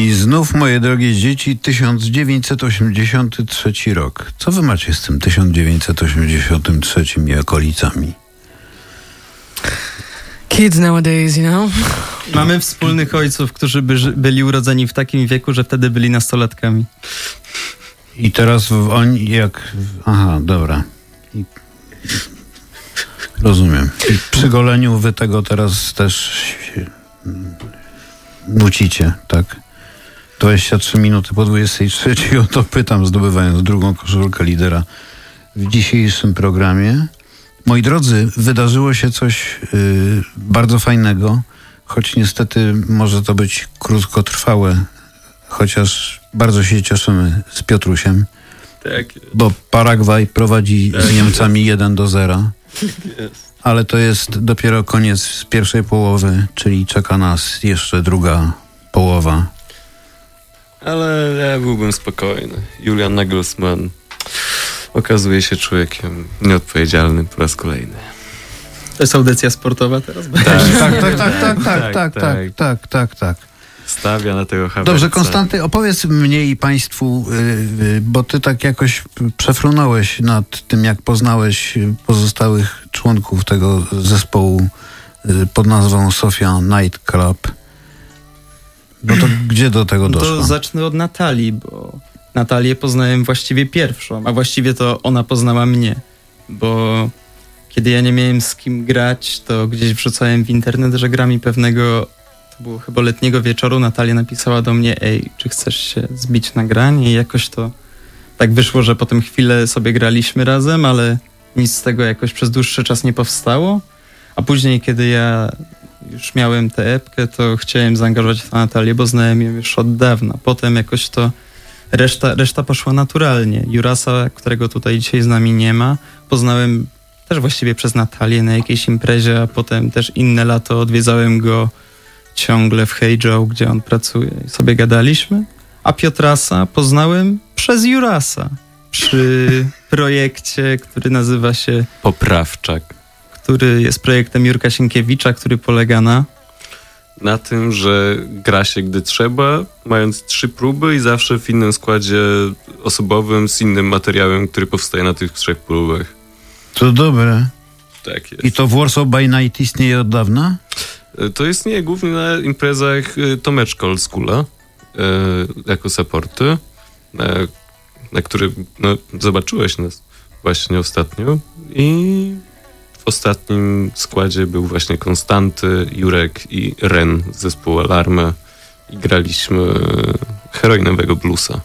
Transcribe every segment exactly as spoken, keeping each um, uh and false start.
I znów, moje drogie dzieci, tysiąc dziewięćset osiemdziesiąty trzeci rok. Co wy macie z tym tysiąc dziewięćset osiemdziesiątym trzecim i okolicami? Kids nowadays, you know? Mamy wspólnych ojców, którzy by, byli urodzeni w takim wieku, że wtedy byli nastolatkami. I teraz w, oni jak... Aha, dobra. I, rozumiem. I przy goleniu wy tego teraz też się nucicie, tak? dwadzieścia trzy minuty po dwudziestej trzeciej, o to pytam, zdobywając drugą koszulkę lidera w dzisiejszym programie. Moi drodzy, wydarzyło się coś yy, bardzo fajnego, choć niestety może to być krótkotrwałe, chociaż bardzo się cieszymy z Piotrusiem, tak, bo Paragwaj prowadzi tak z Niemcami jeden do zera, jest. Ale to jest dopiero koniec pierwszej połowy, czyli czeka nas jeszcze druga połowa. Ale ja byłbym spokojny. Julian Nagelsmann okazuje się człowiekiem nieodpowiedzialnym po raz kolejny. To jest audycja sportowa teraz? Tak, tak, tak, tak, tak, tak, tak, tak, tak, tak, tak. Stawia na tego Havertza. Dobrze, Konstanty, opowiedz mnie i państwu, yy, bo ty tak jakoś przefrunąłeś nad tym, jak poznałeś pozostałych członków tego zespołu yy, pod nazwą Sofia Night Club. No to gdzie do tego doszło? To zacznę od Natalii, bo Natalię poznałem właściwie pierwszą, a właściwie to ona poznała mnie, bo kiedy ja nie miałem z kim grać, to gdzieś wrzucałem w internet, że gra mi pewnego, to było chyba letniego wieczoru, Natalia napisała do mnie: ej, czy chcesz się zbić na granie? I jakoś to tak wyszło, że potem chwilę sobie graliśmy razem, ale nic z tego jakoś przez dłuższy czas nie powstało, a później, kiedy ja już miałem tę epkę, to chciałem zaangażować tę Natalię, bo znałem ją już od dawna. Potem jakoś to reszta, reszta poszła naturalnie. Jurasa, którego tutaj dzisiaj z nami nie ma, poznałem też właściwie przez Natalię na jakiejś imprezie, a potem też inne lato odwiedzałem go ciągle w Hey Joe, gdzie on pracuje, i sobie gadaliśmy. A Piotrasa poznałem przez Jurasa przy projekcie, który nazywa się Poprawczak. Który jest projektem Jurka Sienkiewicza, który polega na... Na tym, że gra się gdy trzeba, mając trzy próby i zawsze w innym składzie osobowym z innym materiałem, który powstaje na tych trzech próbach. To dobre. Tak jest. I to w Warsaw by Night istnieje od dawna? To istnieje głównie na imprezach Tomeczka Oldschool'a e, jako supporty, na, na których no, zobaczyłeś nas właśnie ostatnio i w ostatnim składzie był właśnie Konstanty, Jurek i Ren z zespołu Alarmy i graliśmy heroinowego bluesa.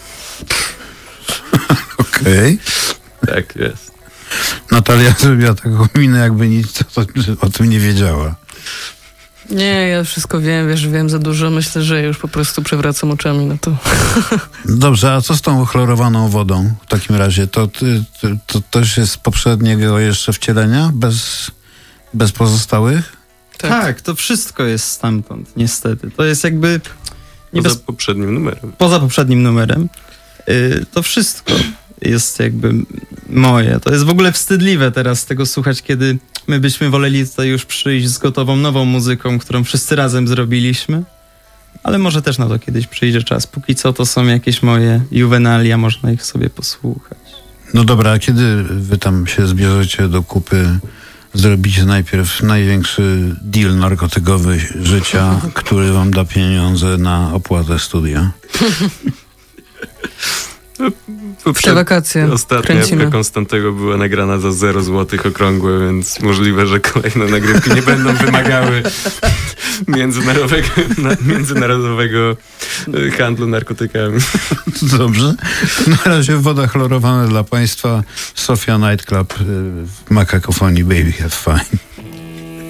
Okej. Okay. Tak jest. Natalia zrobiła taką minę, jakby nic o, o tym nie wiedziała. Nie, ja wszystko wiem, wiesz, wiem za dużo. Myślę, że już po prostu przewracam oczami na to. Dobrze, a co z tą chlorowaną wodą w takim razie? To, to, to też jest z poprzedniego jeszcze wcielenia? Bez, bez pozostałych? Tak. tak, to wszystko jest stamtąd, niestety. To jest jakby... Nie poza bez... poprzednim numerem. Poza poprzednim numerem. Yy, to wszystko jest jakby moje. To jest w ogóle wstydliwe teraz tego słuchać, kiedy my byśmy woleli tutaj już przyjść z gotową nową muzyką, którą wszyscy razem zrobiliśmy. Ale może też na to kiedyś przyjdzie czas. Póki co to są jakieś moje juwenalia, można ich sobie posłuchać. No dobra, a kiedy wy tam się zbierzecie do kupy, zrobicie najpierw największy deal narkotykowy życia, który wam da pieniądze na opłatę studia? W te wakacje Ostatnia epka Konstantego była nagrana za zero złotych okrągłe, więc możliwe, że kolejne nagrywki nie będą wymagały międzynarodowego, na, międzynarodowego handlu narkotykami. Dobrze. Na razie woda chlorowana dla państwa. Sofia Night Club w Makakofonii Baby Have Fine.